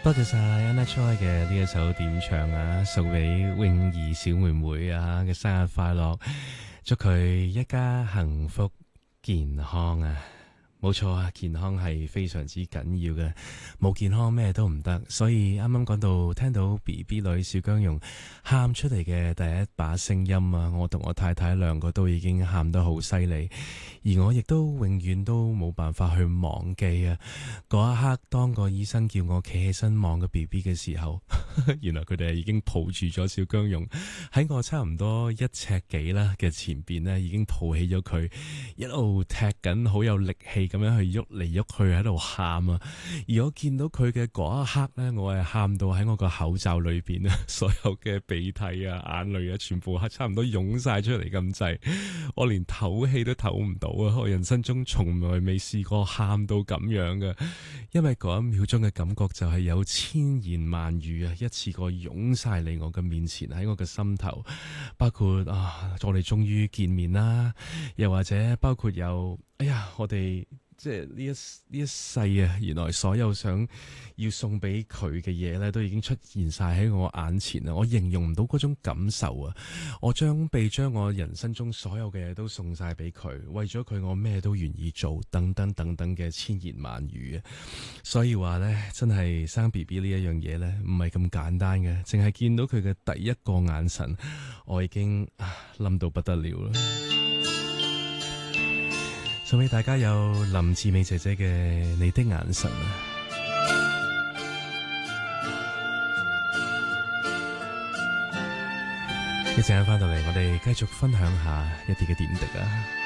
多謝晒 Anna Choi 嘅呢一首點唱啊，送俾泳兒小妹妹啊嘅生日快樂，祝佢一家幸福健康啊！冇錯啊，健康係非常之緊要嘅，冇健康咩都唔得。所以啱啱講到聽到 BB 女小姜蓉喊出嚟嘅第一把聲音啊，我同我太太兩個都已經喊得好犀利，而我亦都永遠都冇辦法去忘記啊嗰一刻，當個醫生叫我企起身望個 BB 嘅時候，原來佢哋已經抱住咗小姜蓉喺我差唔多1尺幾啦嘅前邊呢，已經抱起咗佢，一路踢緊，好有力氣咁樣去喐嚟喐去喺度喊啊！而我見到佢嘅嗰一刻呢，我係喊到喺我個口罩裏邊啊，所有嘅鼻涕啊、眼淚啊，全部差唔多湧晒出嚟咁滯，我連唞氣都唞唔到啊！我人生中從來未試過喊到咁樣嘅，因為嗰一秒鐘嘅感覺就係有千言萬語啊，一次過湧晒嚟我嘅面前，喺我嘅心頭，包括我哋終於見面啦，又或者包括有哎呀，我哋即係呢一世啊，原來所有想要送俾佢嘅嘢咧，都已經出現晒喺我眼前啦！我形容唔到嗰種感受啊！我將我人生中所有嘅嘢都送晒俾佢，為咗佢我咩都願意做，等等等等嘅千言萬語啊！所以話咧，真係生 BB 呢一樣嘢咧，唔係咁簡單嘅，淨係見到佢嘅第一個眼神，我已經冧到不得了啦！送俾大家有林志美姐姐嘅你的眼神啊！一陣間翻到嚟，我哋繼續分享下一啲嘅點滴啊！